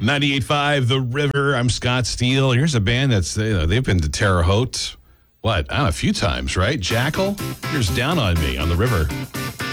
98.5 The River. I'm Scott Steele. Here's a band that's, they've been to Terre Haute, a few times, right? Jackal? Here's Down on Me on The River.